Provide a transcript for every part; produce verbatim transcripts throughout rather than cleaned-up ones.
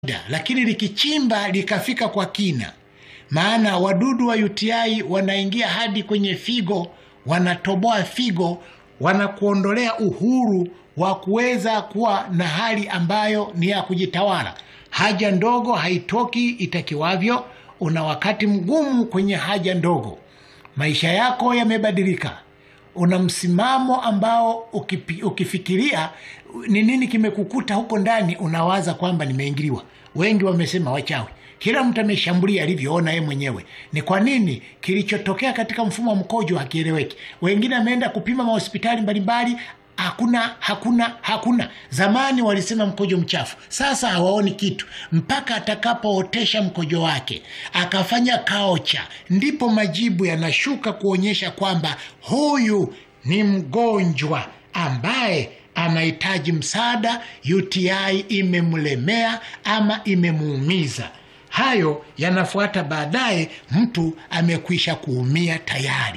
lakini likichimba likafika kwa kina, maana wadudu wa U T I wanaingia hadi kwenye figo, wanatoboa figo, wanakuondolea uhuru wa kuweza kuwa na hali ambayo ni ya kujitawala. Haja ndogo haitoki itakiwavyo, una wakati mgumu kwenye haja ndogo. Maisha yako yamebadilika. Una msimamo ambao ukipi, ukifikiria ni nini kimekukuta huko ndani, unawaza kwamba nimeingiliwa. Wengi wamesema wachawi. Kila mtu ameshambulia alivyoona yeye mwenyewe. Ni kwa nini kilichotokea katika mfumo wa mkojo hakieleweki? Wengine wameenda kupima mahospitali mbalimbali, hakuna hakuna hakuna. Zamani walisema mkojo mchafu, sasa hawaoni kitu mpaka atakapootesha mkojo wake akafanya kaocha, ndipo majibu yanashuka kuonyesha kwamba huyu ni mgonjwa ambaye anahitaji msaada. U T I imemlemea ama imemuumiza. Hayo yanafuata baadaye mtu amekwisha kuumia tayari.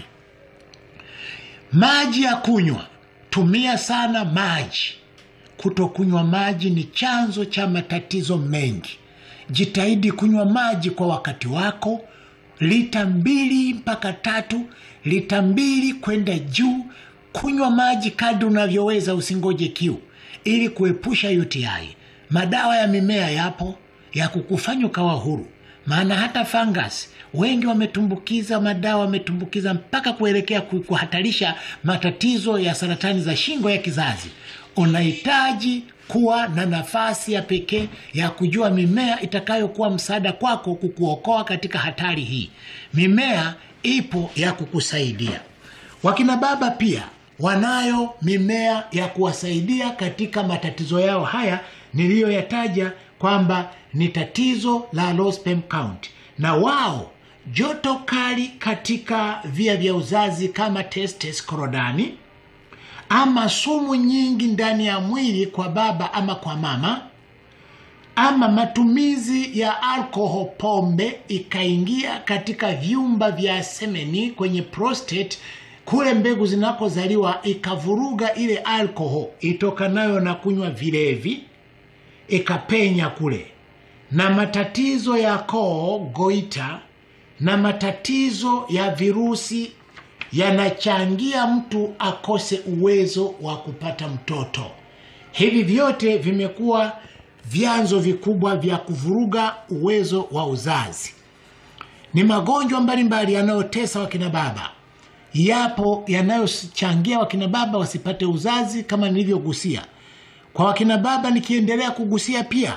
Maji ya kunywa. Tumia sana maji. Kutokunywa maji ni chanzo cha matatizo mengi. Jitahidi kunywa maji kwa wakati wako, lita mbili mpaka tatu, lita mbili kwenda juu. Kunywa maji kadri unavyoweza, usingoje kiu, ili kuepusha U T I. Madawa ya mimea yapo ya kukufanya ukawa huru, maana hata fungus wengi wametumbukiza madawa, wametumbukiza mpaka kuelekea kuhatarisha matatizo ya saratani za shingo ya kizazi. Unahitaji kuwa na nafasi ya pekee ya kujua mimea itakayokuwa msaada kwako kukuokoa katika hatari hii. Mimea ipo ya kukusaidia. Wakina baba pia wanayo mimea ya kuwasaidia katika matatizo yao haya niliyoyataja kwamba ni tatizo la low sperm count. Na wao joto kali katika via vya uzazi kama testes korodani, ama sumu nyingi ndani ya mwili kwa baba ama kwa mama, ama matumizi ya alcohol, pombe ikaingia katika vyumba vya semeni kwenye prostate kule mbegu zinakozaliwa, ikavuruga ile alcohol itokanayo na kunywa vilevi, ikapenya kule. Na matatizo ya koo, goita, na matatizo ya virusi yanachangia mtu akose uwezo wa kupata mtoto. Hivi vyote vimekuwa vyanzo vikubwa vya kuvuruga uwezo wa uzazi. Ni magonjwa mbalimbali yanayotesa wakina baba. Yapo yanayochangia wakina baba wasipate uzazi kama nilivyogusia. Kwa wakina baba nikiendelea kugusia pia,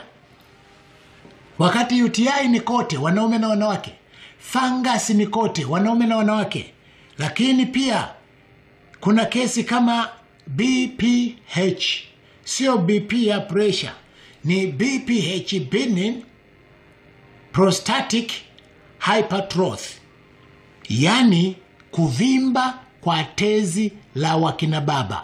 wakati U T I ni kote, wanaume na wanawake. Fungus ni kote, wanaume na wanawake. Lakini pia kuna kesi kama B P H. Sio B P ya pressure, ni B P H, benign prostatic hypertrophy, yani kuvimba kwa tezi la wakina baba.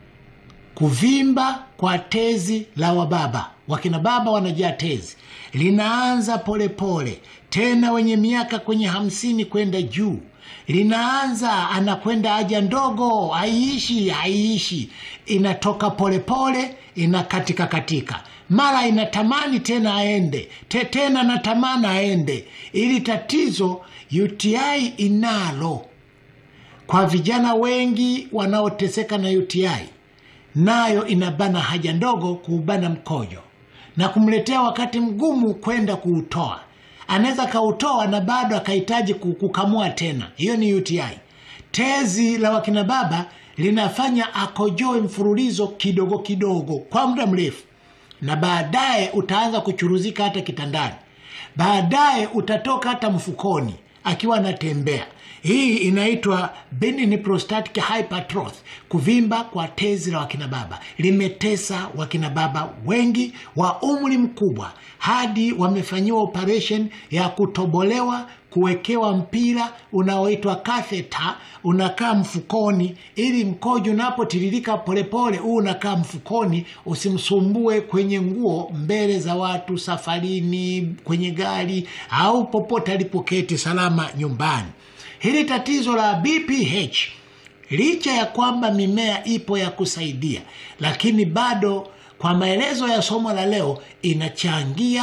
Kuvimba kwa tezi la wababa. Wakina baba wanajaa tezi. Linaanza pole pole, tena wenye miaka kwenye hamsini kwenda juu. Linaanza anakwenda haja ndogo, haiishi haiishi, inatoka pole pole, inakatika katika. Mara inatamani tena aende, te tena natamani aende. Ili tatizo U T I inalo. Kwa vijana wengi wanaoteseka na U T I, nayo inabana haja ndogo, kuubana mkojo na kumletea wakati mgumu kwenda kuutoa. Anaweza kautoa na bado akahitaji kukamua tena. Hiyo ni U T I. Tezi la wakina baba linafanya akojoe mfululizo kidogo kidogo kwa muda mrefu, na baadaye utaanza kuchuruzika hata kitandani. Baadaye utatoka hata mfukoni akiwa anatembea. Hii inaitwa benign prostatic hypertrophy, kuvimba kwa tezi la wakina baba. Limetesa wakina baba wengi wa umri mkubwa hadi wamefanyiwa operation ya kutobolewa, kuwekewa mpira unaoitwa catheter, unakaa mfukoni ili mkojo unapotiririka polepole huu unakaa mfukoni, usimsumbue kwenye nguo mbele za watu, safarini, kwenye gari au popote alipoketi salama nyumbani. Hili tatizo la B P H, licha ya kwamba mimea ipo ya kusaidia, lakini bado kwa maelezo ya somo la leo inachangia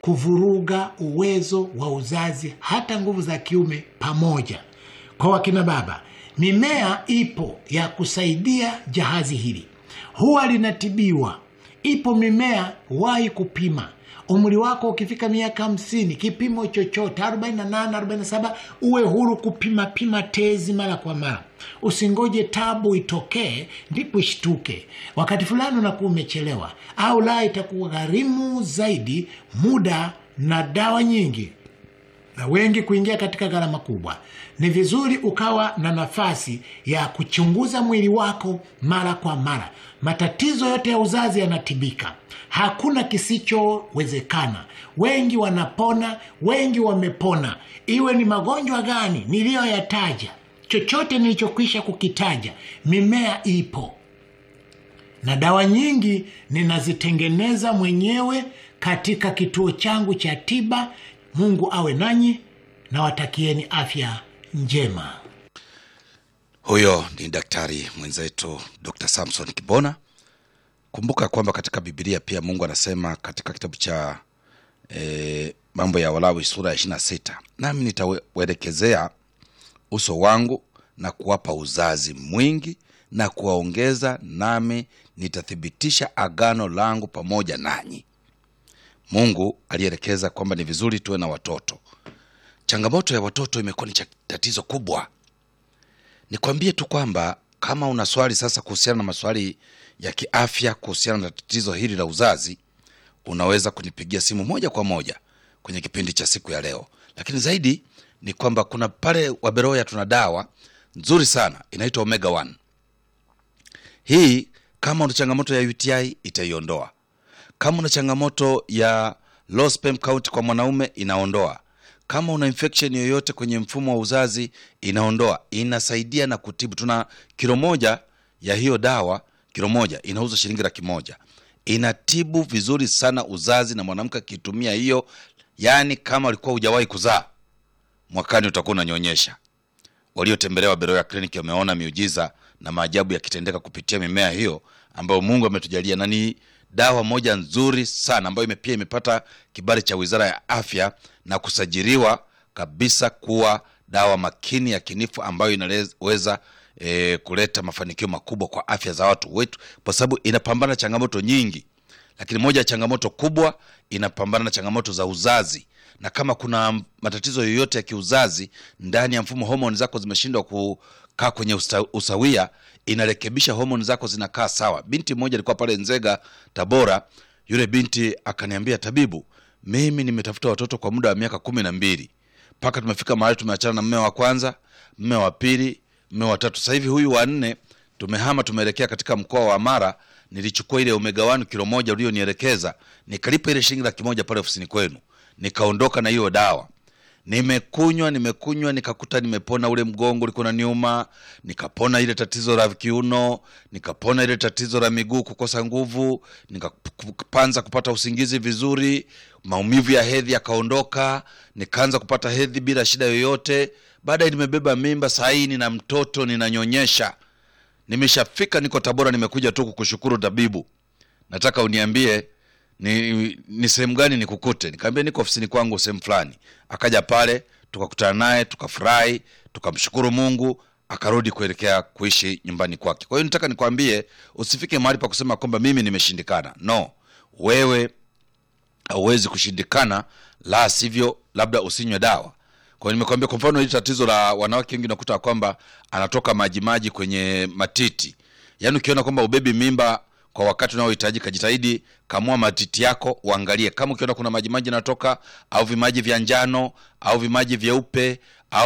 kuvuruga uwezo wa uzazi, hata nguvu za kiume pamoja. Kwa wakina baba, mimea ipo ya kusaidia jahazi hili, huwa linatibiwa. Ipo mimea wahi kupima. Umri wako ukifika miaka hamsini, kipimo chochote arobaini na nane arobaini na saba, uwe huru kupima pima tezi mara kwa mara. Usingoje tabu itokee ndipo ishtuke. Wakati fulani unakuwa umechelewa, au la itakuwa gharimu zaidi muda na dawa nyingi, na wengi kuingia katika gharama kubwa. Ni vizuri ukawa na nafasi ya kuchunguza mwili wako mara kwa mara. Matatizo yote ya uzazi yanatibika. Hakuna kisichowezekana. Wengi wanapona, wengi wamepona. Iwe ni magonjwa gani niliyoyataja, chochote nilichokwisha kukitaja, mimea ipo. Na dawa nyingi ninazitengeneza mwenyewe katika kituo changu cha tiba. Mungu awe nanyi, na watakieni afya njema. Huyo ni daktari mwenzetu Doctor Samson Kibona. Kumbuka kwamba katika Biblia pia Mungu anasema katika kitabu cha e, mambo ya Walawi sura ya ishirini na sita, nami nitawelekezea uso wangu na kuwapa uzazi mwingi na kuwaongeza, nami nitathibitisha agano langu pamoja nanyi. Mungu alielekeza kwamba ni vizuri tuwe na watoto. Changamoto ya watoto imekuwa ni tatizo kubwa. Nikwambie tu kwamba kama una swali sasa kuhusiana na maswali ya kiafya kuhusiana na tatizo hili la uzazi, unaweza kunipigia simu moja kwa moja kwenye kipindi cha siku ya leo. Lakini zaidi ni kwamba kuna pale Waberoya tuna dawa nzuri sana inaitwa Omega one. Hii kama una changamoto ya U T I itaiondoa. Kama una changamoto ya low sperm count kwa mwanaume inaondoa. Kama una infection yoyote kwenye mfumo wa uzazi inaondoa. Inasaidia na kutibu. Tuna kilo moja ya hiyo dawa, kilo moja inauza shilingi laki moja. Inatibu vizuri sana uzazi, na mwanamke akitumia hiyo, yani kama ulikuwa hujawahi kuzaa, mwakani utakuwa unanyonyesha. Waliotembelea Beroya Clinic wameona miujiza na maajabu yakitendeka kupitia mimea hiyo ambayo Mungu ametujalia, na ni dawa moja nzuri sana ambayo imepia imepata kibali cha Wizara ya Afya na kusajiliwa kabisa kuwa dawa makini ya kinifu ambayo inaweza e, kuleta mafanikio makubwa kwa afya za watu wetu, kwa sababu inapambana changamoto nyingi. Lakini moja ya changamoto kubwa, inapambana na changamoto za uzazi. Na kama kuna matatizo yoyote ya kiuzazi ndani ya mfumo, homoni zako zimeshindwa kukaa kwenye usta, usawia, inarekebisha homoni zako zinakaa sawa. Binti mmoja alikuwa pale Nzega Tabora. Yule binti akaniambia, tabibu, mimi nimetafuta watoto kwa muda wa miaka kumi na mbili. Paka tumefika mahali tumeachana na mume wa kwanza, mume wa pili, mume wa tatu. Sasa hivi huyu wa nne tumehama, tumeelekea katika mkoa wa Mara. Nilichukua ile Omega one kilo moja ulionielekeza, nikalipa ile shilingi laki moja pale ofisini kwenu. Nikaondoka na hiyo dawa. Nimekunywa, nimekunywa nikakuta nimepona ule mgongo ulikuwa unaniuma, nikapona ile tatizo la kiuno, nikapona ile tatizo la miguu kukosa nguvu, nikaanza kupata usingizi vizuri, maumivu ya hedhi yakaondoka, nikaanza kupata hedhi bila shida yoyote. Baadaye nimebeba mimba, saa hii nina mtoto ninanyonyesha. Nimeshafika, niko Tabora, nimekuja tu kukushukuru tabibu. Nataka uniambie ni ni sehemu gani nikukute. Nikamwambia niko ofisini kwangu sehemu fulani. Akaja pale, tukakutana naye, tukafurahi, tukamshukuru Mungu, akarudi kuelekea kuishi nyumbani kwake. Kwa hiyo nataka nikwambie, usifike mahali pa kusema kwamba mimi nimeshindikana. No, wewe hauwezi kushindikana, la sivyo labda usinywe dawa. Kwa hiyo nimekwambia, kwa mfano hili tatizo la wanawake wengi nakuta kwamba anatoka maji maji kwenye matiti. Yaani ukiona kwamba ubebi mimba kwa wakati unaohitajika, jitahidi kamua matiti yako, uangalie kama ukiona kuna maji maji yanatoka, au vimaji vya njano, au vimaji vyeupe,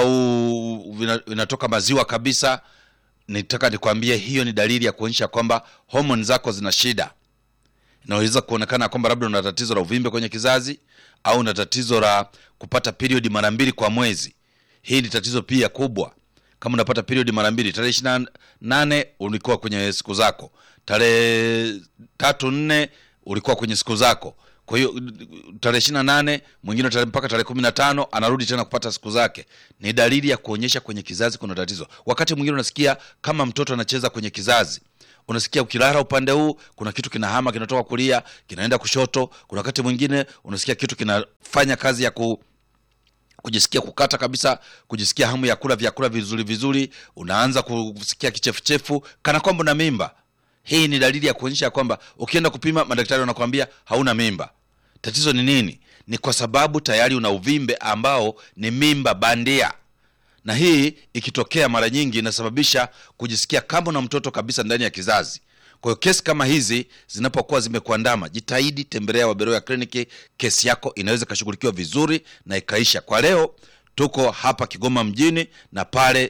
au vinatoka maziwa kabisa. Nitaka nikwambie, hiyo ni dalili ya kuonyesha kwamba homoni zako zina shida. Inaweza kuonekana kwamba labda una tatizo la uvimbe kwenye kizazi, au una tatizo la kupata period mara mbili kwa mwezi. Hii ni tatizo pia kubwa. Kama unapata period mara mbili, tarehe ishirini na nane ulikuwa kwenye siku zako, tarehe tatu nne ulikuwa kwenye siku zako, kwa hiyo tarehe ishirini na nane mwingine tarehe mpaka tarehe kumi na tano anarudi tena kupata siku zake, ni dalili ya kuonyesha kwenye kizazi kuna tatizo. Wakati mwingine unasikia kama mtoto anacheza kwenye kizazi, unasikia ukilala upande huu kuna kitu kinahama kinatoka kulia kinaenda kushoto. Kuna wakati mwingine unasikia kitu kinafanya kazi ya ku kujisikia kukata kabisa, kujisikia hamu ya kula vyakula vizuri vizuri, unaanza kusikia kichefuchefu kana kwamba una mimba. Hii ni dalili ya kuonyesha kwamba ukienda kupima madaktari wanakuambia hauna mimba. Tatizo ni nini? Ni kwa sababu tayari una uvimbe ambao ni mimba bandia. Na hii ikitokea mara nyingi inasababisha kujisikia kama una mtoto kabisa ndani ya kizazi. Kwa hiyo kesi kama hizi zinapokuwa zimekuandama, jitahidi tembelea Waberoya Clinic, kesi yako inaweza kushughulikiwa vizuri na ikaisha. Kwa leo tuko hapa Kigoma mjini na pale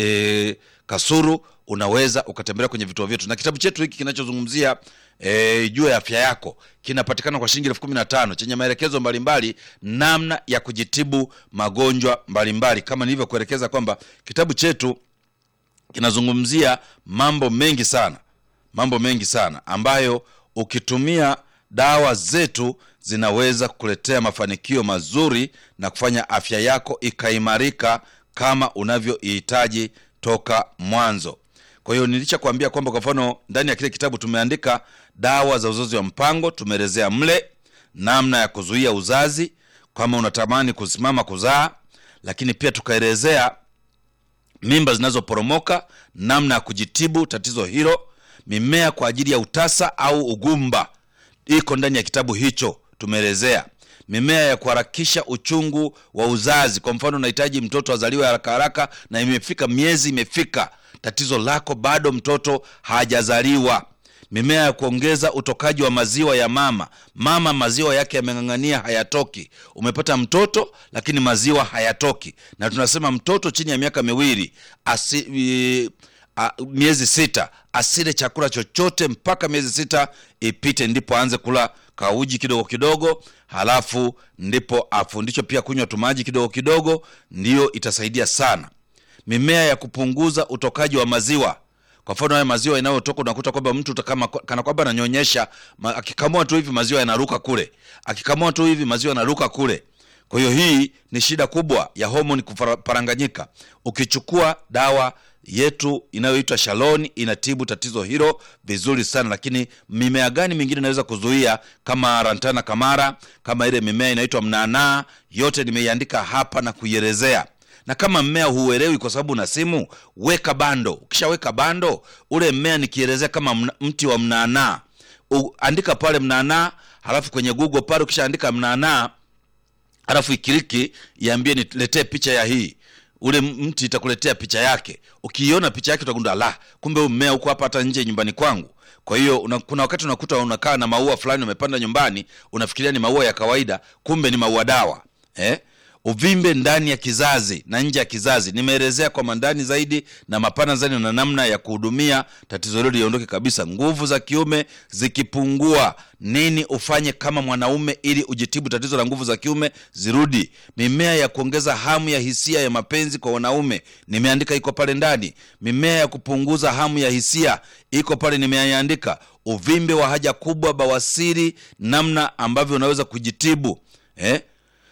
e, Kasuru unaweza ukatembelea kwenye vituo vyetu. Na kitabu chetu hiki kinachozungumzia e, juu ya afya yako kinapatikana kwa shilingi elfu kumi na tano chenye maelekezo mbalimbali namna ya kujitibu magonjwa mbalimbali. Kama nilivyokuelekeza kwamba kitabu chetu kinazungumzia mambo mengi sana. Mambo mengi sana ambayo ukitumia dawa zetu zinaweza kukuletea mafanikio mazuri na kufanya afya yako ikaimarika kama unavyoihitaji toka mwanzo. Kwa hiyo nilichokuambia kwamba kwa mfano ndani ya kile kitabu tumeandika dawa za uzazi wa mpango, tumeelezea mle namna ya kuzuia uzazi kama unatamani kusimama kuzaa, lakini pia tukaelezea mimba zinazoporomoka, namna ya kujitibu tatizo hilo, mimea kwa ajili ya utasa au ugumba iko ndani ya kitabu hicho. Tumeelezea mimea ya kuharakisha uchungu wa uzazi. Kwa mfano unahitaji mtoto azaliwe haraka haraka na imefika miezi imefika, tatizo lako bado mtoto hajazaliwa. Mimea ya kuongeza utokaji wa maziwa ya mama. Mama maziwa yake yameng'ang'ania hayatoki. Umepata mtoto lakini maziwa hayatoki. Na tunasema mtoto chini ya miaka miwili asi, e, a, miezi sita asile chakula chochote mpaka miezi sita ipite, ndipo aanze kula kauji kidogo kidogo, halafu ndipo afundishwe pia kunywa tumaji kidogo kidogo, ndio itasaidia sana. Mimea ya kupunguza utokaji wa maziwa. Kwa mfano haya maziwa inayotoka unakuta kwamba mtu kama kana kwamba ananyonyesha, akikamua tu hivi maziwa yanaruka kule, akikamua tu hivi maziwa yanaruka kule. Kwa hiyo hii ni shida kubwa ya homoni kuparanganyika. Ukichukua dawa yetu inayoitwa Shaloni inatibu tatizo hilo vizuri sana. Lakini mimea gani mingine inaweza kuzuia kama Lantana Kamara, kama ile mimea inaitwa mnanaa, yote nimeiandika hapa na kuielezea. Na kama mmea huuelewi kwa sababu una simu, weka bando. Ukishaweka bando, ule mmea nikielezea kama mti wa mnanaa, andika pale mnanaa, halafu kwenye Google pale ukishaandika mnanaa, halafu ikiliki iambie niletee picha ya hii, ule mti itakuletea picha yake. Ukiiona picha yake utagundua la, kumbe huu mmea uko hapa hata nje nyumbani kwangu. Kwa hiyo una, kuna wakati unakuta unakaa na maua fulani umepanda nyumbani, unafikiria ni maua ya kawaida, kumbe ni maua dawa. Eh? Uvimbe ndani ya kizazi na nje ya kizazi nimeelezea kwa mandani zaidi na mapana zaidi na namna ya kuhudumia tatizo hilo liondoke kabisa. Nguvu za kiume zikipungua, nini ufanye kama mwanaume ili ujitibu tatizo la nguvu za kiume zirudi? Mimea ya kuongeza hamu ya hisia ya mapenzi kwa wanaume nimeandika, iko pale ndani. Mimea ya kupunguza hamu ya hisia iko pale, nimeandika. Uvimbe wa haja kubwa, bawasiri, namna ambavyo unaweza kujitibu. Eh?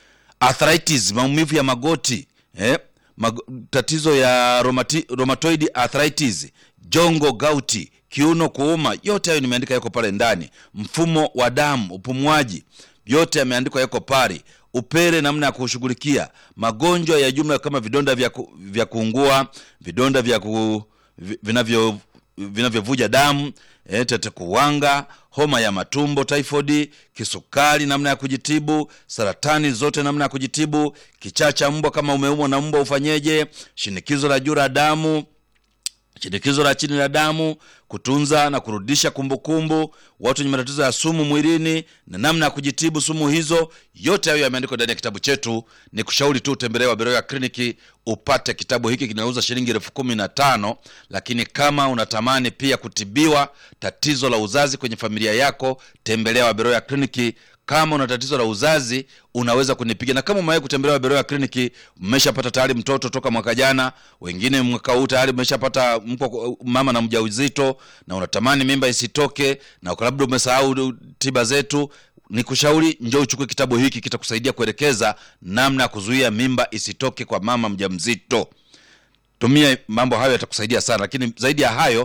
Arthritis, maumivu ya magoti, eh? Mag tatizo ya romati rheumatoid arthritis, jongo, gauti, kiuno kuuma, yote hayo nimeandika yako pale ndani. Mfumo wa damu, upumuaji, yote yameandikwa yako pale. Upele, namna ya kushughulikia. Magonjwa ya jumla kama vidonda vya, ku, vya kuungua, vidonda vya ku, vinavyo vinavyovuja damu, eh, tete kuwanga, homa ya matumbo, typhoid, kisukari, namna ya kujitibu, saratani zote namna ya kujitibu, kichaa cha mbwa kama umeumwa na mbwa ufanyeje, shinikizo la juu la damu, shinikizo la chini la damu, kutunza na kurudisha kumbukumbu, watu wenye matatizo ya sumu mwilini na namna ya kujitibu sumu hizo, yote hayo yameandikwa ndani ya kitabu chetu. Ni kushauri tu utembelee Waberoya Clinic upate kitabu hiki. Kinauza shilingi elfu kumi na tano. Lakini kama unatamani pia kutibiwa tatizo la uzazi kwenye familia yako, tembelea Waberoya Clinic. Kama una tatizo la uzazi unaweza kunipiga. Na kama umewahi kutembelea Waberoya Clinic, mmeshapata tayari mtoto toka mwaka jana, wengine mwaka huu tayari mmeshapata mama na mjauzito, na unatamani mimba isitoke na labda umesahau tiba zetu, nikushauri njoo uchukue kitabu hiki, kitakusaidia kuelekeza namna ya kuzuia mimba isitoke kwa mama mjamzito. Tumia mambo hayo, yatakusaidia sana. Lakini zaidi ya hayo,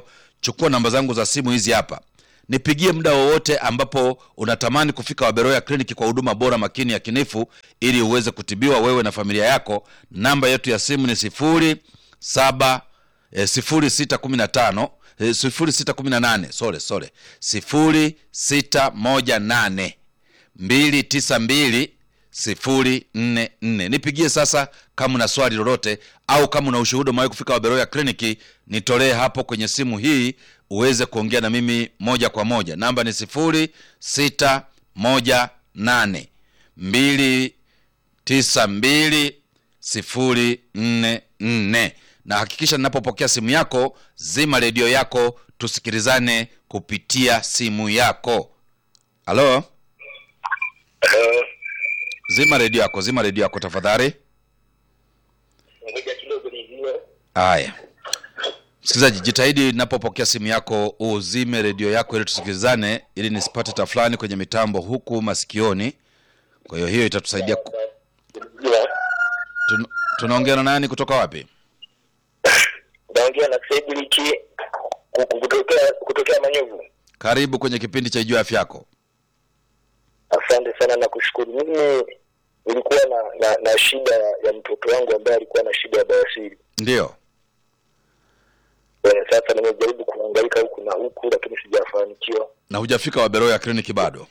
chukua namba zangu za simu hizi hapa. Nipigie muda wowote ambapo unatamani kufika Waberoya Clinic kwa huduma bora, makini, ya kinifu, ili uweze kutibiwa wewe na familia yako. Namba yetu ya simu ni sifuri saba eh, sifuri sita kumi na tano eh, sifuri sita kumi na nane sorry sorry sifuri sita moja nane mbili tisa mbili sifuri nne nne. Nipigie sasa kama una swali lolote, au kama una ushuhuda umewahi kufika Waberoya Clinic, nitolee hapo kwenye simu hii uweze kuongea na mimi moja kwa moja. Namba ni sifuri sita moja nane mbili tisa mbili sifuri nne nne. Na hakikisha ninapopokea simu yako, zima redio yako, tusikilizane kupitia simu yako. Halo? Hello. Zima redio yako, zima redio yako tafadhali. Ngoja kidogo nijue. Haya. Msikilizaji, jitahidi ninapopokea simu yako uzime redio yako ili tusikilizane, ili nisipate tafulani kwenye mitambo huku masikioni. Kwa hiyo hiyo itatusaidia ku... Tun... Tunaongea na nani kutoka wapi? Naongea na Cedric kutokea kutokea Manyovu. Karibu kwenye kipindi cha Ijue Afya Yako. Asante sana na kushukuru. Mimi nilikuwa na, na na shida ya mtoto wangu ambaye alikuwa na shida ya bawasiri. Ndio. Eh, sasa nimejaribu kuhangaika huku na huku lakini sijafanikiwa. Na hujafika Waberoya Clinic bado?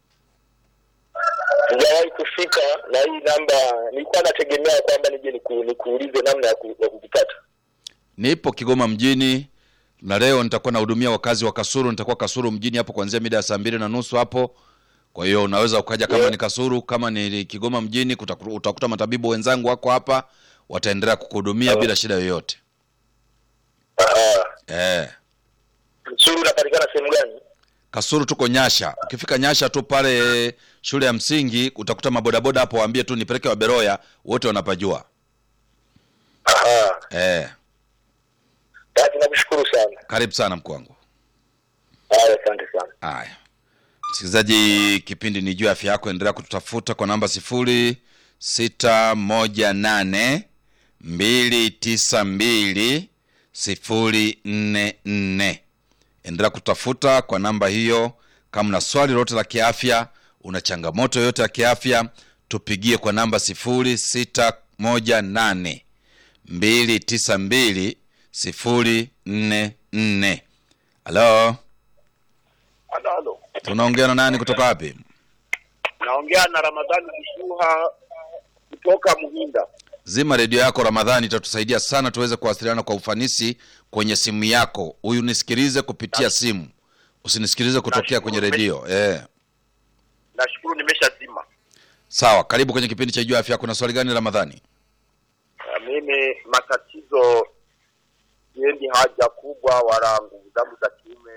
Sijawahi kufika, na hii namba nilikuwa nategemea kwamba nije niku, nikuulize namna ya kukupata. Nipo Kigoma mjini, na leo nitakuwa nahudumia wakazi wa Kasulu. Nitakuwa Kasulu mjini hapo kuanzia mida ya saa mbili na nusu hapo. Kwa hiyo unaweza ukaja kama yeah. ni Kasulu, kama ni Kigoma mjini, utakuta matabibu wenzangu wako hapa, wataendelea kukuhudumia uh-huh. bila shida yoyote. Ah. Eh. Kasulu unapatikana sehemu gani? Kasulu tuko Nyasha. Ukifika Nyasha tu pale shule ya msingi utakuta mabodaboda hapo, waambie tu nipeleke Waberoya, wote wanapajua. Aha. Eh. Basi nakushukuru sana. Karibu sana mkuu wangu. Haya, asante sana. Haya. Msikilizaji, kipindi ni Ijue Afya Yako, endelea kututafuta kwa namba sifuri sita moja nane mbili tisa mbili sifuri nne nne. Endelea kutafuta kwa namba hiyo. Kama una swali lolote la kiafya, una changamoto yote ya kiafya, tupigie kwa namba sifuri sita moja nane mbili tisa mbili sifuri nne nne. Halo? Halo, halo. Tunaongea na nani kutoka wapi? Naongea na Ramadhani Bishuha kutoka Muhinda. Zima redio yako Ramadhani, itatusaidia sana tuweze kuwasiliana kwa ufanisi kwenye simu yako. Huyu nisikilize kupitia na simu. Usinisikilize kutokea kwenye redio. Eh. Nashukuru nimeshazima. Sawa, karibu kwenye kipindi cha Ijue Afya Yako. Kuna swali gani Ramadhani? Mimi matatizo yendi haja kubwa wala nguvu zangu za kiume.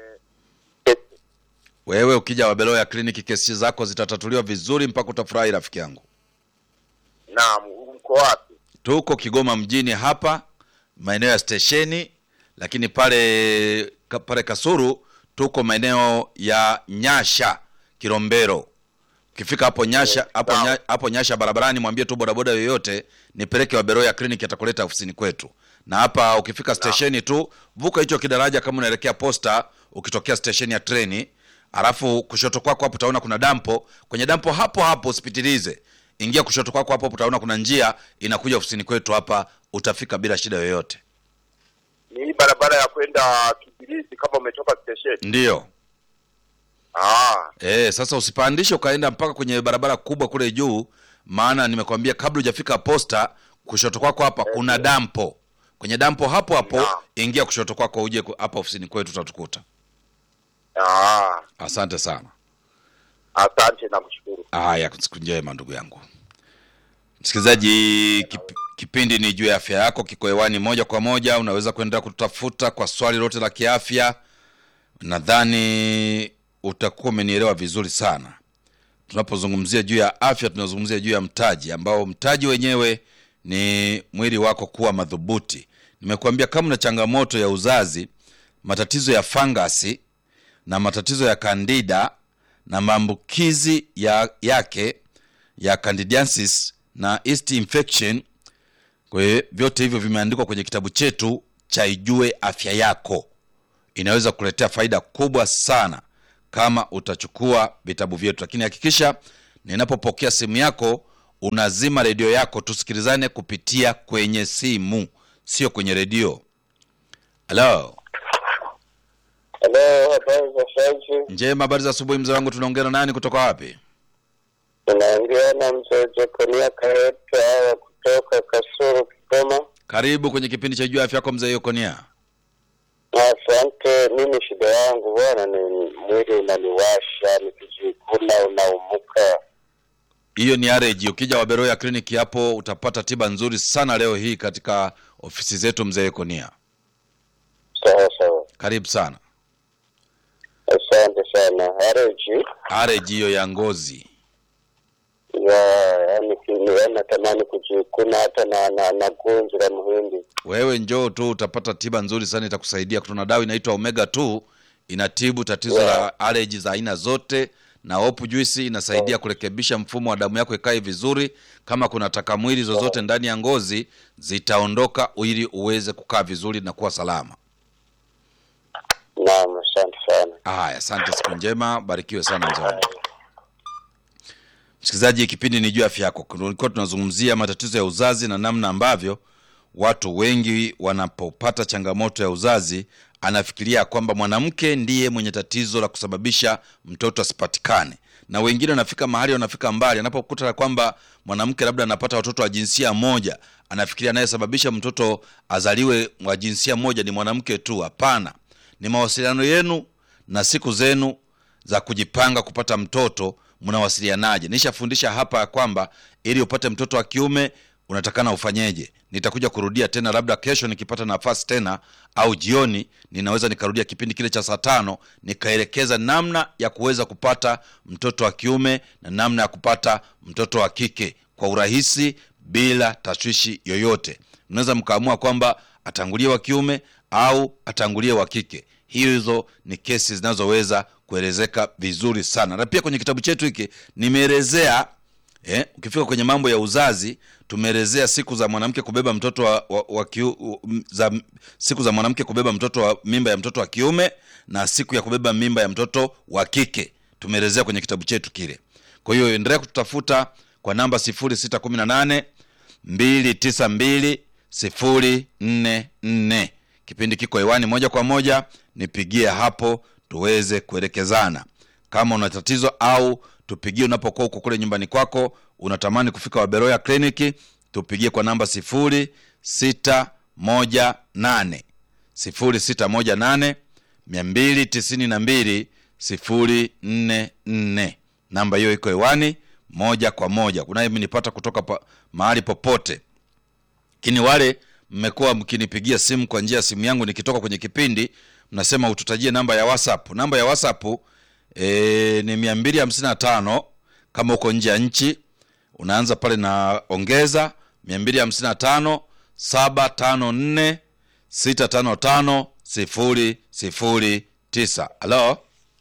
Wewe ukija Waberoya Clinic kesi zako zitatatuliwa vizuri mpaka utafurahi rafiki yangu. Naam, uko wapi? Tuko Kigoma mjini hapa, maeneo ya stesheni, lakini pale pale Kasulu tuko maeneo ya Nyasha, Kilombero. Ukifika hapo Nyasha, hapo nya, hapo Nyasha barabarani, mwambie tu bodaboda yoyote nipeleke Waberoya Clinic, atakuleta ofisini kwetu. Na hapa ukifika stesheni tu, vuka hicho kidaraja kama unaelekea posta, ukitokea stesheni ya treni, alafu kushoto kwako hapo utaona kuna dampo. Kwenye dampo hapo hapo usipitilize. Ingia kushoto kwako hapo utaona kuna njia inakuja ofisini kwetu hapa, utafika bila shida yoyote. Ni barabara ya kwenda Kibirizi kama umetoka station. Ndio. Ah. Eh, sasa usipandishe ukaenda mpaka kwenye barabara kubwa kule juu, maana nimekwambia kabla hujafika posta, kushoto kwako hapa eh, kuna dampo. Kwenye dampo hapo hapo na ingia kushoto kwako uje hapa ofisini kwetu utatukuta. Ah. Asante sana. Asante na kushukuru. Haya, siku njema ndugu yangu. Msikilizaji, kip, kipindi ni Ijue Afya Yako kiko hewani moja kwa moja. Unaweza kuendelea kututafuta kwa swali lote la kiafya. Nadhani utakuwa umenielewa vizuri sana. Tunapozungumzia juu ya afya, tunazungumzia juu ya mtaji, ambao mtaji wenyewe ni mwili wako kuwa madhubuti. Nimekuambia kama una changamoto ya uzazi, matatizo ya fangasi na matatizo ya candida na maambukizi ya yake ya candidiasis na yeast infection, kwa vyote hivyo vimeandikwa kwenye kitabu chetu cha Ijue Afya Yako. inaweza kuletea faida kubwa sana kama utachukua vitabu vyetu. Lakini hakikisha ninapopokea simu yako unazima redio yako, tusikilizane kupitia kwenye simu, sio kwenye redio. Hello. Hello, habari za sasa? Njema, habari za asubuhi mzee wangu. Tunaongea na nani kutoka wapi? Tunaongea na mzee Jekonia Kaeta kutoka Kasulu, Kigoma. Karibu kwenye kipindi cha Jua Afya Yako mzee Jekonia. Asante. Mimi shida yangu bwana ni mwili unaniwasha, nikijikuna unaumuka. Hiyo ni allergy. Ukija Waberoya Clinic hapo utapata tiba nzuri sana leo hii katika ofisi zetu mzee Jekonia. Sawa sawa. Karibu sana. Asante sana. Allergy. Allergy hiyo ya ngozi. Ya, yani kiniona tamani kujikuna hata na na, na gunzi la muhindi. Wewe njoo tu utapata tiba nzuri sana, itakusaidia. Kuna dawa inaitwa Omega two inatibu tatizo yeah. la allergy za aina zote, na Hope Juice inasaidia yeah. kurekebisha mfumo wa damu yako ikae vizuri. Kama kuna takamwili zozote yeah. ndani ya ngozi zitaondoka ili uweze kukaa vizuri na kuwa salama. Naam, asante sana. Haya, asante, siku njema, barikiwe sana mzee. Msikilizaji, kipindi ni Jua Afya Yako. Tulikuwa tunazungumzia matatizo ya uzazi na namna ambavyo watu wengi wanapopata changamoto ya uzazi anafikiria kwamba mwanamke ndiye mwenye tatizo la kusababisha mtoto asipatikane. Na wengine wanafika mahali wanafika mbali, anapokuta kwamba mwanamke labda anapata watoto wa jinsia moja, anafikiria anayesababisha mtoto azaliwe wa jinsia moja ni mwanamke tu. Hapana. Ni mawasiliano yenu na siku zenu za kujipanga kupata mtoto, mnawasilianaje. Nishafundisha hapa ya kwamba ili upate mtoto wa kiume unatakana ufanyeje. Nitakuja kurudia tena labda kesho nikipata nafasi tena, au jioni ninaweza nikarudia kipindi kile cha saa tano nikaelekeza namna ya kuweza kupata mtoto wa kiume na namna ya kupata mtoto wa kike kwa urahisi bila tashwishi yoyote. Unaweza mkaamua kwamba atangulie wa kiume au atangulie wa kike. Hizo ni kesi zinazoweza kuelezeka vizuri sana. Na pia kwenye kitabu chetu hiki nimeelezea eh, ukifika kwenye mambo ya uzazi tumeelezea siku za mwanamke kubeba mtoto wa, wa, wa kiu, za siku za mwanamke kubeba mtoto wa mimba ya mtoto wa kiume na siku ya kubeba mimba ya mtoto wa kike. Tumeelezea kwenye kitabu chetu kile. Kwa hiyo endelea kututafuta kwa namba sifuri sita kumi na nane mbili tisa mbili sifuri nne nne. Kipindi kiko hewani moja kwa moja, nipigie hapo tuweze kuelekezana. Kama una tatizo au tupigie unapokuwa uko kule nyumbani kwako, unatamani kufika Waberoya Clinic, tupigie kwa namba sifuri sita moja nane sifuri sita moja nane mbili tisa mbili sifuri nne nne. Namba hiyo iko hewani moja kwa moja. Kunaye mnipata kutoka pa, mahali popote. Kini wale mmekuwa mkinipigia simu kwa njia ya simu yangu nikitoka kwenye kipindi, mnasema ututajie namba ya WhatsApp. Namba ya WhatsApp e, ni mia mbili hamsini na tano. Kama uko nje ya nchi unaanza pale na ongeza mia mbili hamsini na tano saba tano nne sita tano tano sifuri sifuri tisa. Hello.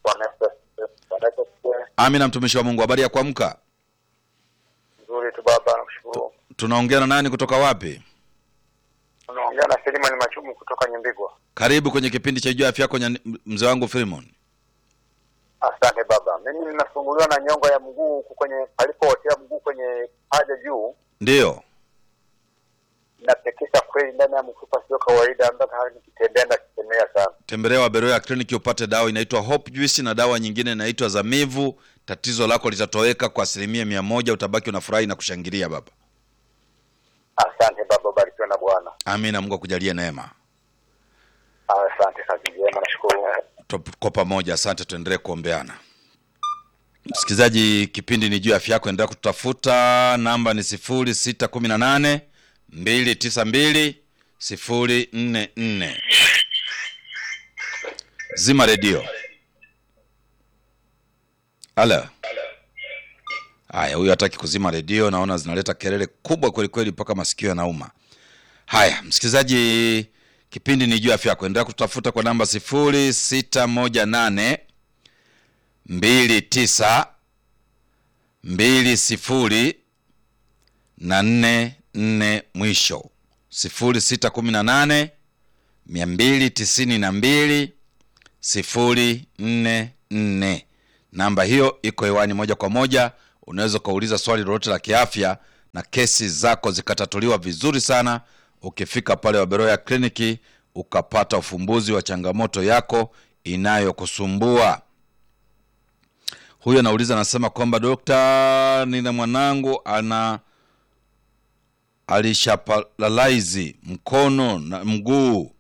Amina, mtumishi wa Mungu, habari ya kuamka? Nzuri tu baba, nakushukuru. Tunaongea na nani kutoka wapi? Tunaongea na Filimon Machumu kutoka Nyambigwa. Karibu kwenye kipindi cha Jua Afya Yako mzee wangu Filimon. Asante baba. Mimi ninafunguliwa na nyongo ya mguu huko kwenye palipotia mguu kwenye haja juu. Ndio. Natekesa kweli ndani ya mfupa, sio kawaida, mpaka hali nikitembea na kitemea sana. Tembelea Waberoya Clinic upate dawa inaitwa Hope Juice na dawa nyingine inaitwa Zamivu. Tatizo lako litatoweka kwa asilimia mia moja, utabaki unafurahi na kushangilia baba. Asante baba, barikiwa na Bwana. Amina, Mungu akujalie neema. Asante kazi njema, nashukuru. Kwa pamoja, asante, tuendelee kuombeana. Msikilizaji, kipindi ni Jua Afya Yako, endelea kutafuta. Namba ni sifuri sita kumi na nane mbili tisa mbili sifuri nne nne. Zima redio. Ala. Haya, huyu hataki kuzima redio, naona zinaleta kelele kubwa kweli kweli mpaka masikio yanauma. Haya, msikilizaji, kipindi ni Jua Afya Yako, endelea kutafuta kwa namba sifuri sita moja nane mbili tisa mbili sifuri na nne nne mwisho. sifuri sita kumi na nane mbili tisa mbili sifuri nne nne. Namba hiyo iko hewani moja kwa moja. Unaweza kuuliza swali lolote la kiafya na kesi zako zikatatuliwa vizuri sana. Ukifika pale Waberoya Kliniki ukapata ufumbuzi wa changamoto yako inayokusumbua. Huyo anauliza, anasema kwamba dokta, nina mwanangu ana alishapalalize mkono na mguu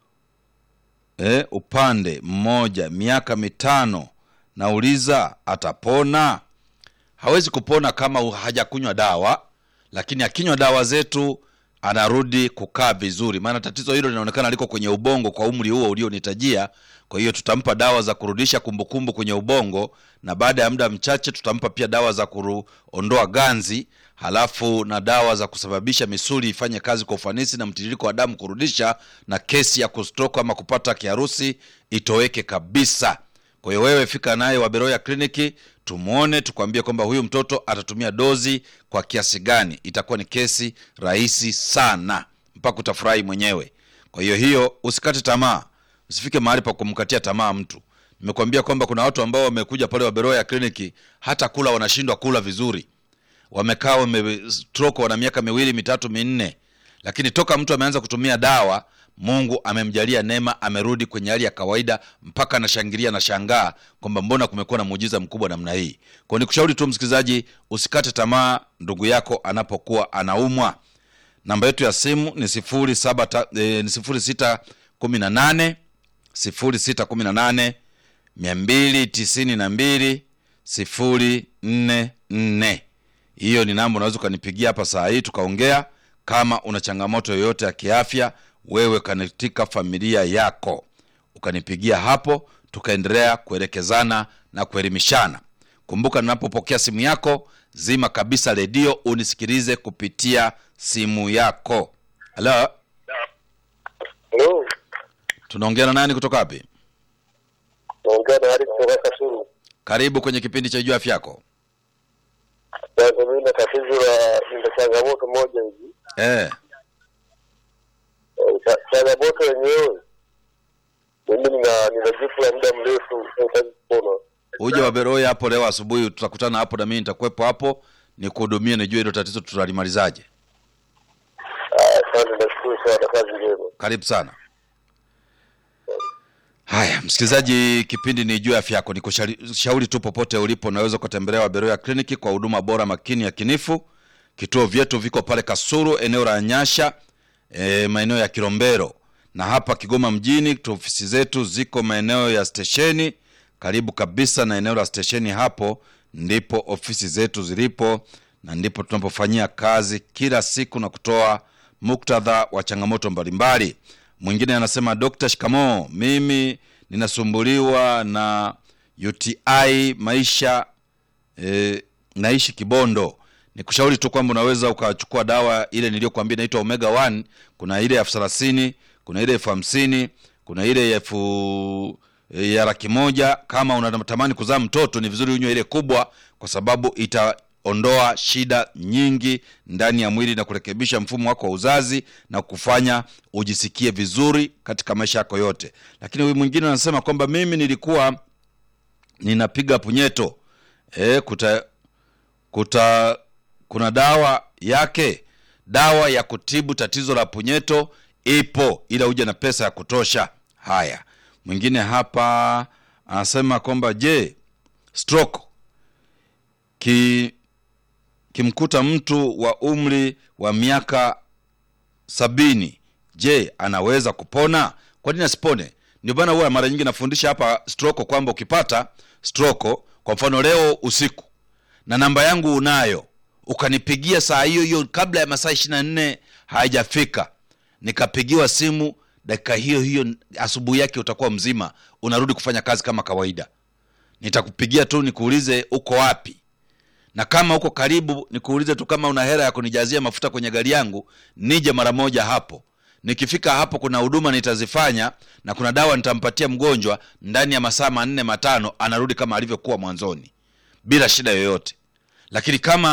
eh, upande mmoja miaka mitano. Nauliza atapona? Hawezi kupona kama hajakunywa dawa, lakini akinywa dawa zetu anarudi kukaa vizuri. Maana tatizo hilo linaonekana liko kwenye ubongo kwa umri huo ulionitajia. Kwa hiyo tutampa dawa za kurudisha kumbukumbu kwenye ubongo, na baada ya muda mchache tutampa pia dawa za kuondoa ganzi, halafu na dawa za kusababisha misuli ifanye kazi kwa ufanisi na mtiririko wa damu kurudisha, na kesi ya kustroke ama kupata kiharusi itoweke kabisa. Kwa hiyo wewe fika naye Waberoya Kliniki, tumuone, tukwambie kwamba huyu mtoto atatumia dozi kwa kiasi gani. Itakuwa ni kesi rahisi sana mpaka utafurahi mwenyewe. Kwa hiyo hiyo usikate tamaa. Usifike mahali pa kumkatia tamaa mtu. Nimekwambia kwamba kuna watu ambao wamekuja pale Waberoya Kliniki hata kula wanashindwa kula vizuri. Wamekaa wame stroke wana miaka miwili, mitatu, minne. Lakini toka mtu ameanza kutumia dawa, Mungu amemjalia neema, amerudi kwenye hali ya kawaida, mpaka anashangilia na shangaa kwamba mbona kumekuwa na muujiza mkubwa namna hii. Kwa nikushauri tu msikilizaji, usikate tamaa ndugu yako anapokuwa anaumwa. Namba yetu ya simu ni sifuri saba eh, ni sifuri sita kumi na nane sifuri sita kumi na nane mia mbili tisini na mbili sifuri nne nne. Hiyo ni namba unaweza kunipigia hapa saa hii tukaongea. Kama una changamoto yoyote ya kiafya, wewe katika familia yako, ukanipigia hapo tukaendelea kuelekezana na kuelimishana. Kumbuka, ninapopokea simu yako, zima kabisa redio unisikilize kupitia simu yako. Hello? Hello. Tunaongea na nani kutoka wapi? Naongea na Ari kutoka Kasulu. Karibu kwenye kipindi cha Jua Afya Yako. Sasa mimi na tatizo la nina changamoto moja hivi. Eh. Eh, changamoto yenyewe mimi nina nina jifu la muda mrefu nataka kupona. Uje Waberoya hapo leo asubuhi, tutakutana hapo na mimi nitakuepo hapo nikuhudumie, nijue hilo tatizo tutalimalizaje. Ah, asante, nashukuru sana, kazi njema. Karibu sana. Haya, msikilizaji, kipindi ni Jua Afya Yako. Nikushauri tu popote ulipo unaweza kutembelea Waberoya Kliniki kwa huduma bora, makini, ya kinifu. Kituo vyetu viko pale Kasulu, eneo la Nyasha, e, maeneo ya Kilombero. Na hapa Kigoma mjini, ofisi zetu ziko maeneo ya stesheni, karibu kabisa na eneo la stesheni. Hapo ndipo ofisi zetu zilipo, na ndipo tunapofanyia kazi kila siku na kutoa muktadha wa changamoto mbalimbali. Mwingine anasema, Dokta shikamoo, mimi ninasumbuliwa na U T I maisha, e, naishi Kibondo. Nikushauri tu kwamba unaweza ukachukua dawa ile niliyokuambia inaitwa Omega one. Kuna ile elfu thelathini, kuna ile elfu hamsini, kuna ile elfu ya laki moja. Kama unatamani kuzaa mtoto, ni vizuri unywe ile kubwa, kwa sababu itaondoa shida nyingi ndani ya mwili na kurekebisha mfumo wako wa uzazi na kufanya ujisikie vizuri katika maisha yako yote. Lakini huyu mwingine anasema kwamba mimi nilikuwa ninapiga punyeto. Eh, kuta kuta kuna dawa yake, dawa ya kutibu tatizo la punyeto ipo, ila uje na pesa ya kutosha. Haya, mwingine hapa anasema kwamba je, stroke ki kimkuta mtu wa umri wa miaka sabini, je, anaweza kupona? Kwa nini asipone? Ndio bana, huwa mara nyingi nafundisha hapa stroke kwamba ukipata stroke, kwa mfano leo usiku, na namba yangu unayo, ukanipigia saa hiyo hiyo kabla ya masaa ishirini na nne haijafika, nikapigiwa simu dakika hiyo hiyo, asubuhi yake utakuwa mzima, unarudi kufanya kazi kama kawaida. Nitakupigia tu nikuulize uko wapi, na kama uko karibu nikuulize tu kama una hela ya kunijazia mafuta kwenye gari yangu, nije mara moja hapo. Nikifika hapo kuna huduma nitazifanya, na kuna dawa nitampatia mgonjwa, ndani ya masaa manne matano anarudi kama alivyokuwa mwanzoni bila shida yoyote. Lakini kama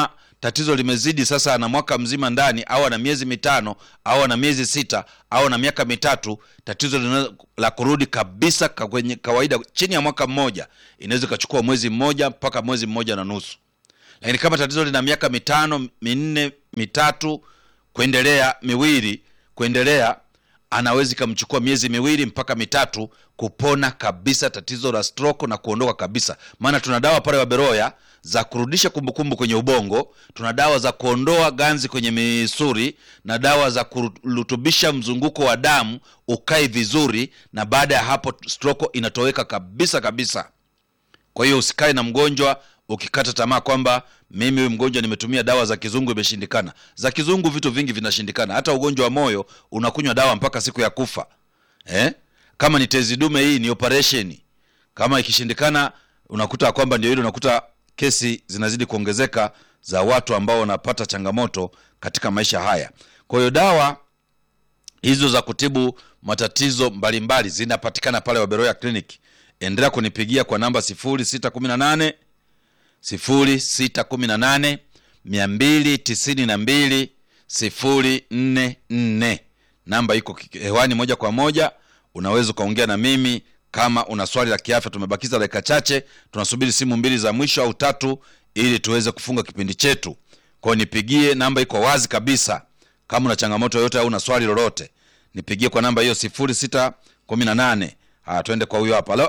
tatizo limezidi sasa, ana mwaka mzima ndani, au ana miezi mitano, au ana miezi sita, au ana miaka mitatu, tatizo linaweza la kurudi kabisa kwenye kawaida chini ya mwaka mmoja, inaweza kuchukua mwezi mmoja mpaka mwezi mmoja na nusu. Lakini kama tatizo lina miaka mitano, minne, mitatu kuendelea, miwili kuendelea, anaweza kumchukua miezi miwili mpaka mitatu kupona kabisa tatizo la stroke na kuondoka kabisa. Maana tuna dawa pale wa Beroya za kurudisha kumbukumbu kwenye ubongo, tuna dawa za kuondoa ganzi kwenye misuli, na dawa za kurutubisha mzunguko wa damu ukae vizuri, na baada ya hapo stroke inatoweka kabisa kabisa. Kwa hiyo usikae na mgonjwa ukikata tamaa kwamba mimi huyu mgonjwa nimetumia dawa za kizungu imeshindikana. Za kizungu vitu vingi vinashindikana. Hata ugonjwa wa moyo unakunywa dawa mpaka siku ya kufa. Eh? Kama ni tezi dume, hii ni operation. Kama ikishindikana, unakuta kwamba ndio ile, unakuta kesi zinazidi kuongezeka za watu ambao wanapata changamoto katika maisha haya. Kwa hiyo dawa hizo za kutibu matatizo mbalimbali zinapatikana pale wa Beroya Clinic. Endelea kunipigia kwa namba sifuri sita kumi na nane sifuri sita kumi na nane mia mbili tisini na mbili sifuri nne nne. Namba iko hewani moja kwa moja, unaweza kaongea na mimi kama una swali la kiafya. Tumebakiza dakika chache, tunasubiri simu mbili za mwisho au tatu ili tuweze kufunga kipindi chetu. Kwa hiyo nipigie, namba iko wazi kabisa. Kama una changamoto yoyote au una swali lolote, nipigie kwa namba hiyo sifuri sita kumi na nane. Ah, twende kwa huyo hapa. Halo.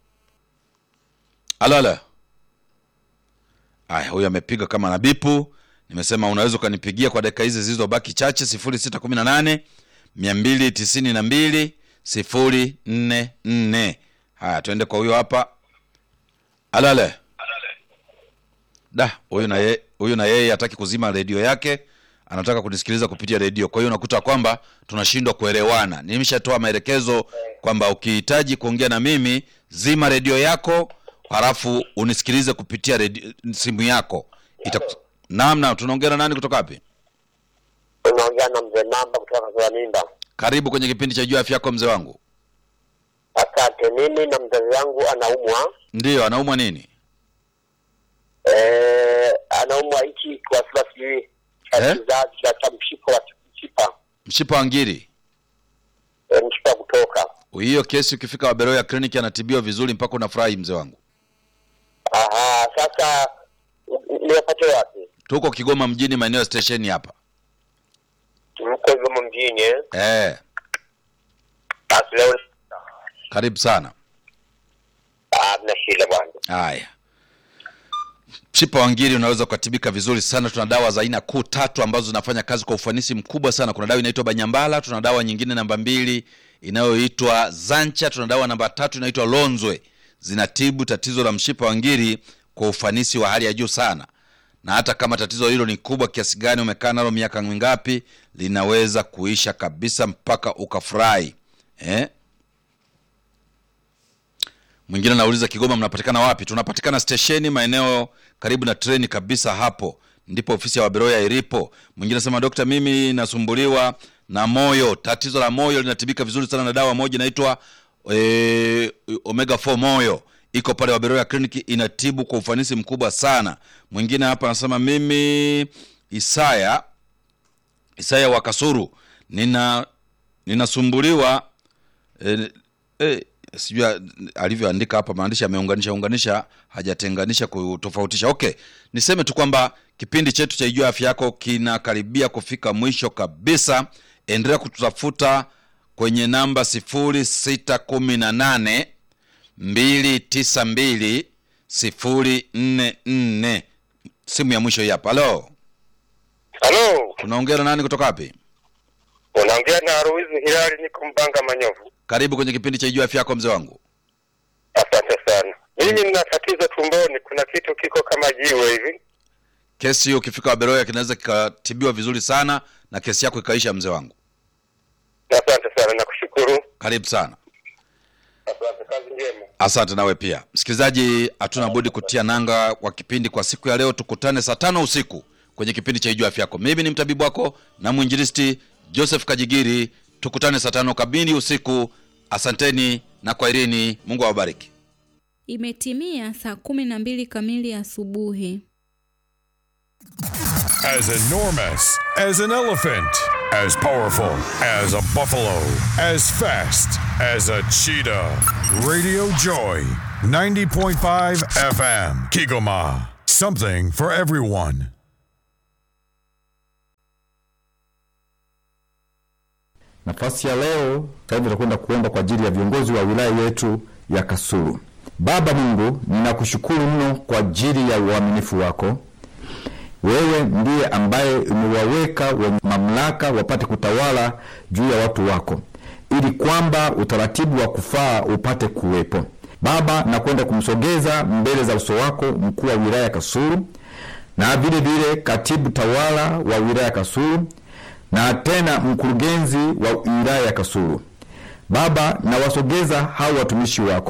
Halo halo. Aya, huyo amepiga kama na bipu. Nimesema unaweza kanipigia kwa dakika hizi zilizobaki chache sifuri sita kumi na nane mia mbili tisini na mbili sifuri nne nne. Haya, twende kwa huyo hapa. Alale. Da, huyo na yeye, huyo na yeye hataki kuzima redio yake, anataka kunisikiliza kupitia redio. Kwa hiyo unakuta kwamba tunashindwa kuelewana. Nimeshatoa maelekezo kwamba ukihitaji kuongea na mimi, zima redio yako, halafu unisikilize kupitia redio, simu yako. Itaku... Namna tunaongea na nani kutoka wapi? Tunaongea na mzee Namba kutoka kwa Mimba. Karibu kwenye kipindi cha Jua Afya Yako mzee wangu. Asante. Mimi na mzazi wangu anaumwa. Ndio, anaumwa nini? Eh, anaumwa hiki kwa sababu hii Eh? cha cha mshipa wa mshipa. Mshipa wa ngiri. E, mshipa kutoka. Hiyo kesi ukifika wa Beroya Clinic anatibiwa vizuri mpaka unafurahi mzee wangu. Aha, sasa niwapate wapi? Tuko Kigoma mjini, maeneo ya station hapa. Tuko Kigoma mjini eh? Eh. Basi leo Karibu sana. ah na shida bwana. Haya. Mshipa wa ngiri unaweza kutibika vizuri sana. Tuna dawa za aina kuu tatu ambazo zinafanya kazi kwa ufanisi mkubwa sana. Kuna dawa inaitwa Banyambala, tuna dawa nyingine namba mbili inayoitwa Zancha, tuna dawa namba tatu inaitwa Lonzwe. Zinatibu tatizo la mshipa wa ngiri kwa ufanisi wa hali ya juu sana. Na hata kama tatizo hilo ni kubwa kiasi gani, umekaa nalo miaka mingapi, linaweza kuisha kabisa mpaka ukafurahi. Eh? Mwingine anauliza Kigoma mnapatikana wapi? Tunapatikana stesheni maeneo karibu na treni kabisa, hapo ndipo ofisi ya wa Beroya ilipo. Mwingine anasema dokta, mimi nasumbuliwa na moyo. Tatizo la moyo linatibika vizuri sana na dawa moja inaitwa e, Omega four moyo. Iko pale wa Beroya Clinic, inatibu kwa ufanisi mkubwa sana. Mwingine hapa anasema mimi Isaya Isaya wa Kasuru, nina ninasumbuliwa eh, eh, sijua alivyoandika hapa, maandishi ameunganisha unganisha, hajatenganisha kutofautisha. Okay, niseme tu kwamba kipindi chetu cha Ijua Afya Yako kinakaribia kufika mwisho kabisa. Endelea kututafuta kwenye namba sifuri sita kumi na nane mbili tisa mbili sifuri nne nne. Simu ya mwisho hii hapa. Halo. Halo. Unaongea na nani kutoka wapi? Unaongea na Ruizi Hilali, niko Mbanga Manyovu. Karibu kwenye kipindi cha Ijua Afya Yako mzee wangu. Asante sana. Mimi nina tatizo tumboni, kuna kitu kiko kama jiwe hivi. Kesi hiyo ukifika Beroya kinaweza kikatibiwa vizuri sana na kesi yako ikaisha mzee wangu. Asante sana, nakushukuru. Karibu sana. Asante, kazi njema. Asante nawe pia. Msikilizaji, hatuna budi kutia nanga kwa kipindi kwa siku ya leo. Tukutane saa tano usiku kwenye kipindi cha Ijua Afya Yako. Mimi ni mtabibu wako na mwinjilisti Joseph Kajigiri. Tukutane saa tano kamili usiku. Asanteni na kwaherini. Mungu awabariki. Imetimia saa kumi na mbili kamili asubuhi. As enormous as an elephant, as powerful as a buffalo, as fast as a cheetah. Radio Joy, ninety point five F M, Kigoma. Something for everyone. Nafasi ya leo sasa tutakwenda kuomba kwa ajili ya viongozi wa wilaya yetu ya Kasulu. Baba Mungu, ninakushukuru mno kwa ajili ya uaminifu wako. Wewe ndiye ambaye umewaweka wenye mamlaka wapate kutawala juu ya watu wako, ili kwamba utaratibu wa kufaa upate kuwepo. Baba, nakwenda kumsogeza mbele za uso wako mkuu wa wilaya Kasulu, na vile vile katibu tawala wa wilaya Kasulu, na tena mkurugenzi wa wilaya ya Kasulu. Baba, nawasogeza hao watumishi wako,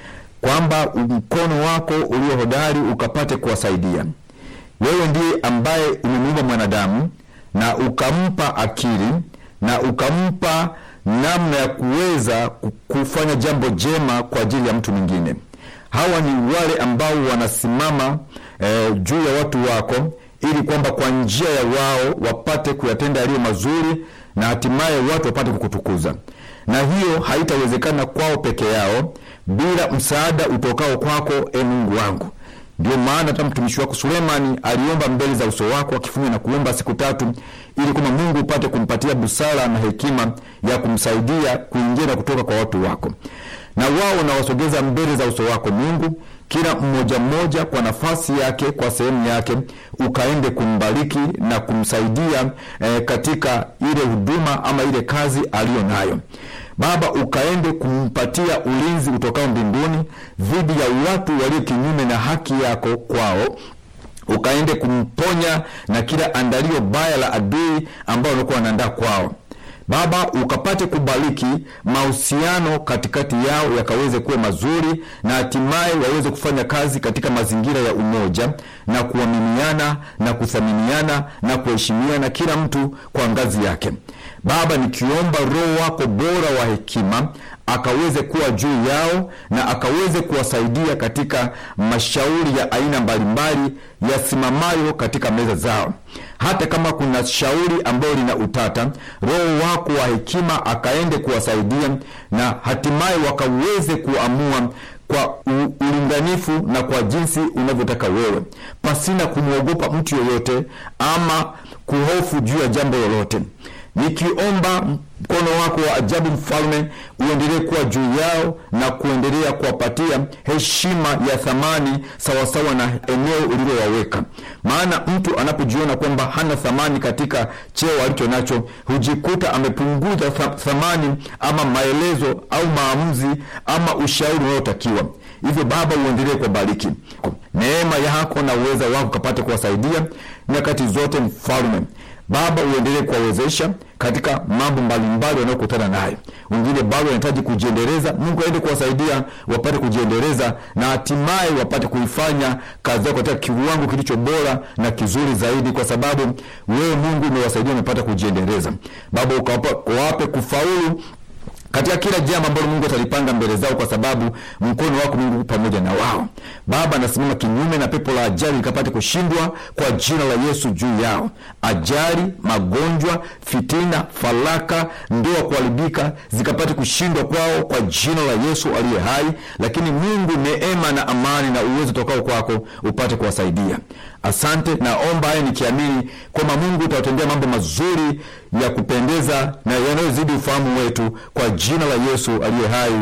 kwamba mkono wako ulio hodari ukapate kuwasaidia. Wewe ndiye ambaye umemuumba mwanadamu na ukampa akili na ukampa namna ya kuweza kufanya jambo jema kwa ajili ya mtu mwingine. Hawa ni wale ambao wanasimama eh, juu ya watu wako, ili kwamba kwa njia ya wao wapate kuyatenda yaliyo mazuri na hatimaye watu wapate kukutukuza. Na hiyo haitawezekana kwao peke yao bila msaada utokao kwako, e Mungu wangu. Ndio maana hata mtumishi wako Sulemani aliomba mbele za uso wako akifunga na kuomba siku tatu, ili kama Mungu upate kumpatia busara na hekima ya kumsaidia kuingia na kutoka kwa watu wako. Na wao nawasogeza mbele za uso wako Mungu, kila mmoja mmoja kwa nafasi yake, kwa sehemu yake, ukaende kumbariki na kumsaidia eh, katika ile huduma ama ile kazi aliyo nayo. Baba, ukaende kumpatia ulinzi utokao mbinguni dhidi ya watu walio kinyume na haki yako kwao. Ukaende kumponya na kila andalio baya la adui ambao walikuwa wanaandaa kwao. Baba, ukapate kubariki mahusiano katikati yao yakaweze kuwa mazuri, na hatimaye waweze kufanya kazi katika mazingira ya umoja na kuaminiana na kuthaminiana na kuheshimiana, kila mtu kwa ngazi yake. Baba, nikiomba Roho wako bora wa hekima akaweze kuwa juu yao na akaweze kuwasaidia katika mashauri ya aina mbalimbali yasimamayo katika meza zao. Hata kama kuna shauri ambalo lina utata, Roho wako wa hekima akaende kuwasaidia na hatimaye wakaweze kuamua kwa ulinganifu na kwa jinsi unavyotaka wewe, pasina kumwogopa mtu yoyote ama kuhofu juu ya jambo lolote. Nikiomba mkono wako wa ajabu Mfalme uendelee kuwa juu yao na kuendelea kuwapatia heshima ya thamani sawasawa na eneo ulilowaweka. Maana mtu anapojiona kwamba hana thamani katika cheo alicho nacho, hujikuta amepunguza thamani ama maelezo au maamuzi ama ushauri unaotakiwa. Hivyo Baba, uendelee kubariki. Neema yako na uweza wako kapate kuwasaidia nyakati zote Mfalme. Baba, uendelee kuwawezesha katika mambo mbalimbali wanayokutana nayo. Wengine bado wanahitaji kujiendeleza, Mungu aende kuwasaidia wapate kujiendeleza na hatimaye wapate kuifanya kazi yako katika kiwango kilicho bora na kizuri zaidi, kwa sababu wewe Mungu umewasaidia wamepata kujiendeleza. Baba, ukawape kufaulu katika kila jambo ambalo Mungu atalipanga mbele zao, kwa sababu mkono wako Mungu pamoja na wao. Baba, nasimama kinyume na pepo la ajali likapate kushindwa kwa jina la Yesu juu yao. Ajali, magonjwa, fitina, falaka, ndoa kuharibika zikapate kushindwa kwao kwa jina la Yesu aliye hai. Lakini Mungu, neema na amani na uwezo tokao kwako upate kuwasaidia. Asante, naomba haya nikiamini kwamba Mungu utawatendea mambo mazuri ya kupendeza na yanayozidi ufahamu wetu kwa jina la Yesu aliye hai.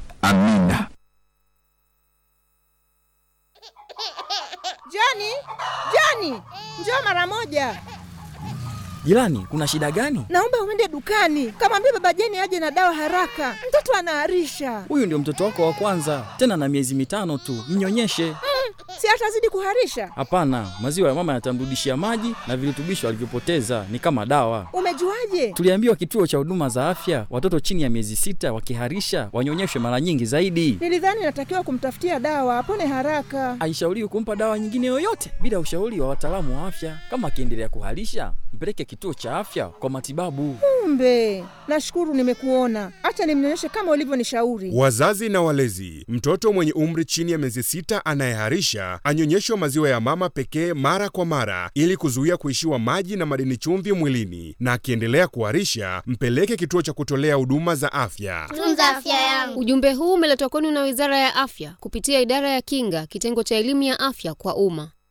Amina. Johnny, Johnny, njoo mara moja. Jirani, kuna shida gani? Naomba uende dukani, kamwambia baba Jeni aje na dawa haraka. Mtoto anaharisha. Huyu ndio mtoto wako wa kwanza, tena na miezi mitano tu. Mnyonyeshe. Mm, si atazidi kuharisha? Hapana, maziwa ya mama yatamrudishia maji na virutubisho alivyopoteza, ni kama dawa. Umejuaje? Tuliambiwa kituo cha huduma za afya, watoto chini ya miezi sita wakiharisha wanyonyeshwe mara nyingi zaidi. Nilidhani natakiwa kumtafutia dawa apone haraka. Haishauriwi kumpa dawa nyingine yoyote bila ushauri wa wataalamu wa afya. Kama akiendelea kuharisha, mpeleke kituo cha afya kwa matibabu. Jumbe, nashukuru nimekuona. Acha nimnyonyeshe kama ulivyonishauri. Wazazi na walezi, mtoto mwenye umri chini ya miezi sita anayeharisha anyonyeshwe maziwa ya mama pekee mara kwa mara ili kuzuia kuishiwa maji na madini chumvi mwilini, na akiendelea kuharisha mpeleke kituo cha kutolea huduma za afya. Tunza afya yangu. Ujumbe huu umeletwa kwenu na Wizara ya Afya kupitia Idara ya Kinga, kitengo cha elimu ya afya kwa umma.